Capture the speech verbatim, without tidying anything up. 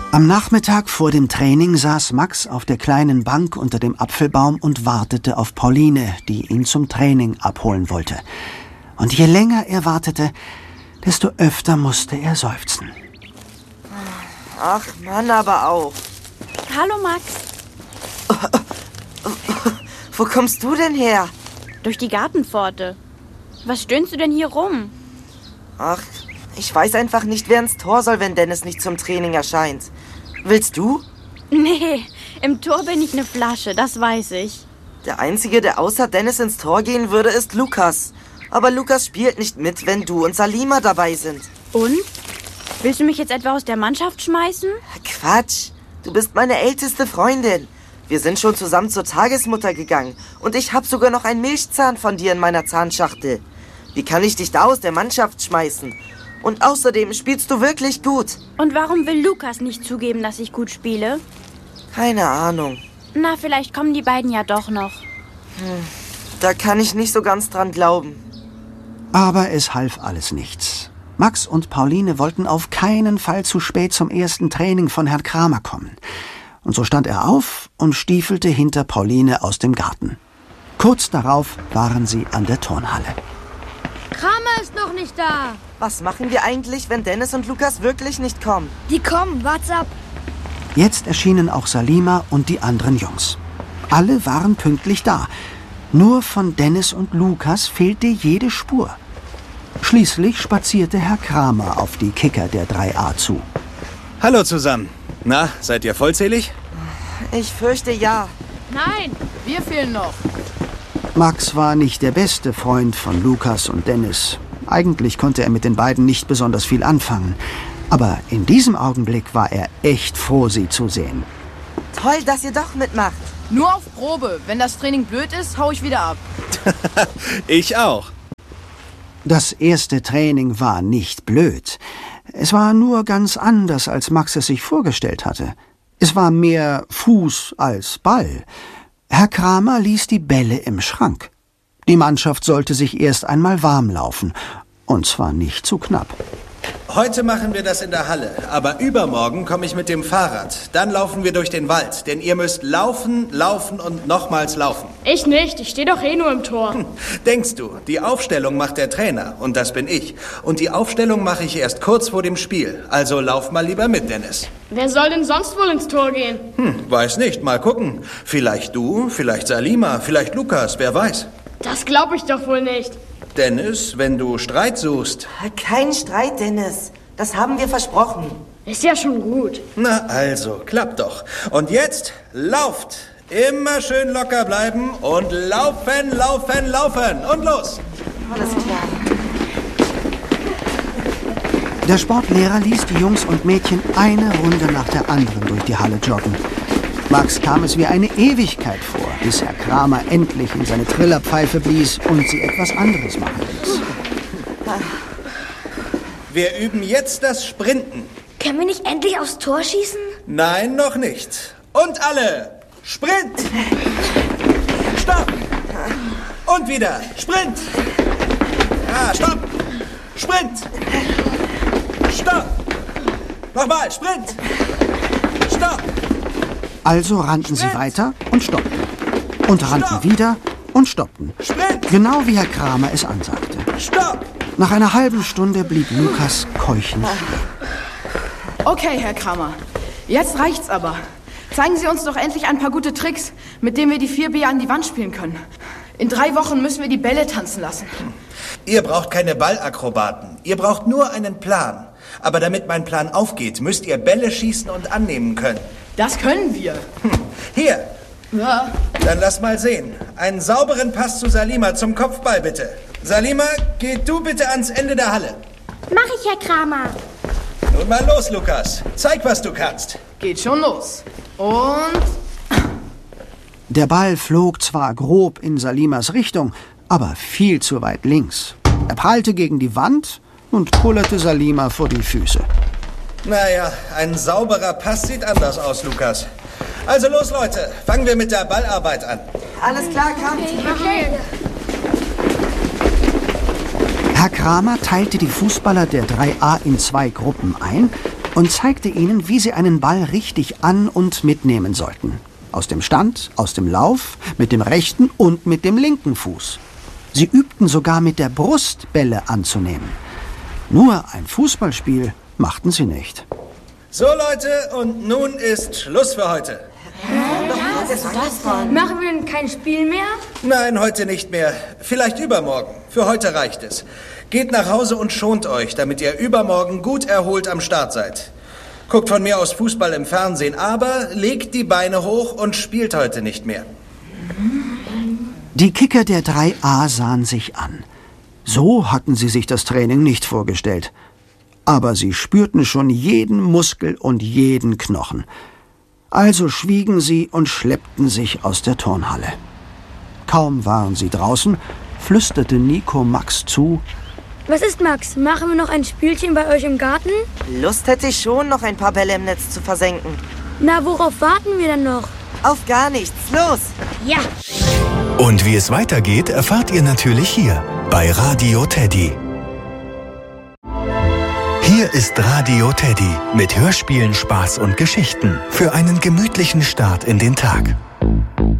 Am Nachmittag vor dem Training saß Max auf der kleinen Bank unter dem Apfelbaum und wartete auf Pauline, die ihn zum Training abholen wollte. Und je länger er wartete, desto öfter musste er seufzen. Ach Mann, aber auch. Hallo Max. Wo kommst du denn her? Durch die Gartenpforte. Was stöhnst du denn hier rum? Ach, ich weiß einfach nicht, wer ins Tor soll, wenn Dennis nicht zum Training erscheint. Willst du? Nee, im Tor bin ich eine Flasche, das weiß ich. Der Einzige, der außer Dennis ins Tor gehen würde, ist Lukas. Aber Lukas spielt nicht mit, wenn du und Salima dabei sind. Und? Willst du mich jetzt etwa aus der Mannschaft schmeißen? Quatsch, du bist meine älteste Freundin. Wir sind schon zusammen zur Tagesmutter gegangen. Und ich habe sogar noch einen Milchzahn von dir in meiner Zahnschachtel. Wie kann ich dich da aus der Mannschaft schmeißen? Und außerdem spielst du wirklich gut. Und warum will Lukas nicht zugeben, dass ich gut spiele? Keine Ahnung. Na, vielleicht kommen die beiden ja doch noch. Hm, da kann ich nicht so ganz dran glauben. Aber es half alles nichts. Max und Pauline wollten auf keinen Fall zu spät zum ersten Training von Herrn Kramer kommen. Und so stand er auf und stiefelte hinter Pauline aus dem Garten. Kurz darauf waren sie an der Turnhalle. Kramer ist noch nicht da. Was machen wir eigentlich, wenn Dennis und Lukas wirklich nicht kommen? Die kommen, wart's ab. Jetzt erschienen auch Salima und die anderen Jungs. Alle waren pünktlich da. Nur von Dennis und Lukas fehlte jede Spur. Schließlich spazierte Herr Kramer auf die Kicker der drei a zu. Hallo zusammen. Na, seid ihr vollzählig? Ich fürchte ja. Nein, wir fehlen noch. Max war nicht der beste Freund von Lukas und Dennis. Eigentlich konnte er mit den beiden nicht besonders viel anfangen. Aber in diesem Augenblick war er echt froh, sie zu sehen. Toll, dass ihr doch mitmacht. Nur auf Probe. Wenn das Training blöd ist, hau ich wieder ab. Ich auch. Das erste Training war nicht blöd. Es war nur ganz anders, als Max es sich vorgestellt hatte. Es war mehr Fuß als Ball. Herr Kramer ließ die Bälle im Schrank. Die Mannschaft sollte sich erst einmal warm laufen. Und zwar nicht zu knapp. Heute machen wir das in der Halle, aber übermorgen komme ich mit dem Fahrrad. Dann laufen wir durch den Wald, denn ihr müsst laufen, laufen und nochmals laufen. Ich nicht, ich stehe doch eh nur im Tor. Hm, denkst du, die Aufstellung macht der Trainer und das bin ich. Und die Aufstellung mache ich erst kurz vor dem Spiel. Also lauf mal lieber mit, Dennis. Wer soll denn sonst wohl ins Tor gehen? Hm, weiß nicht, mal gucken. Vielleicht du, vielleicht Salima, vielleicht Lukas, wer weiß. Das glaube ich doch wohl nicht. Dennis, wenn du Streit suchst. Kein Streit, Dennis. Das haben wir versprochen. Ist ja schon gut. Na also, klappt doch. Und jetzt lauft. Immer schön locker bleiben und laufen, laufen, laufen. Und los. Alles klar. Der Sportlehrer ließ die Jungs und Mädchen eine Runde nach der anderen durch die Halle joggen. Max kam es wie eine Ewigkeit vor, bis Herr Kramer endlich in seine Trillerpfeife blies und sie etwas anderes machen ließ. Wir üben jetzt das Sprinten. Können wir nicht endlich aufs Tor schießen? Nein, noch nicht. Und alle. Sprint. Stopp. Und wieder. Sprint. Ja, stopp. Sprint. Stopp. Nochmal. Sprint. Stopp. Also rannten sie weiter und stoppten. Und rannten Stopp. wieder und stoppten. Sprint. Genau wie Herr Kramer es ansagte. Stopp. Nach einer halben Stunde blieb Lukas keuchend stehen. Okay, Herr Kramer. Jetzt reicht's aber. Zeigen Sie uns doch endlich ein paar gute Tricks, mit denen wir die vier B an die Wand spielen können. In drei Wochen müssen wir die Bälle tanzen lassen. Ihr braucht keine Ballakrobaten. Ihr braucht nur einen Plan. Aber damit mein Plan aufgeht, müsst ihr Bälle schießen und annehmen können. Das können wir. Hm. Hier. Ja. Dann lass mal sehen. Einen sauberen Pass zu Salima zum Kopfball, bitte. Salima, geh du bitte ans Ende der Halle. Mach ich, Herr Kramer. Nun mal los, Lukas. Zeig, was du kannst. Geht schon los. Und... Der Ball flog zwar grob in Salimas Richtung, aber viel zu weit links. Er prallte gegen die Wand und kullerte Salima vor die Füße. Naja, ein sauberer Pass sieht anders aus, Lukas. Also los, Leute. Fangen wir mit der Ballarbeit an. Alles klar, kommt. Okay. Herr Kramer teilte die Fußballer der drei a in zwei Gruppen ein und zeigte ihnen, wie sie einen Ball richtig an- und mitnehmen sollten. Aus dem Stand, aus dem Lauf, mit dem rechten und mit dem linken Fuß. Sie übten sogar mit der Brust Bälle anzunehmen. Nur ein Fußballspiel machten sie nicht. So Leute, und nun ist Schluss für heute. Machen wir denn kein Spiel mehr? Nein, heute nicht mehr. Vielleicht übermorgen. Für heute reicht es. Geht nach Hause und schont euch, damit ihr übermorgen gut erholt am Start seid. Guckt von mir aus Fußball im Fernsehen, aber legt die Beine hoch und spielt heute nicht mehr. Die Kicker der drei A sahen sich an. So hatten sie sich das Training nicht vorgestellt. Aber sie spürten schon jeden Muskel und jeden Knochen. Also schwiegen sie und schleppten sich aus der Turnhalle. Kaum waren sie draußen, flüsterte Nico Max zu: Was ist, Max? Machen wir noch ein Spielchen bei euch im Garten? Lust hätte ich schon, noch ein paar Bälle im Netz zu versenken. Na, worauf warten wir denn noch? Auf gar nichts. Los! Ja! Und wie es weitergeht, erfahrt ihr natürlich hier bei Radio Teddy. Hier ist Radio Teddy mit Hörspielen, Spaß und Geschichten für einen gemütlichen Start in den Tag.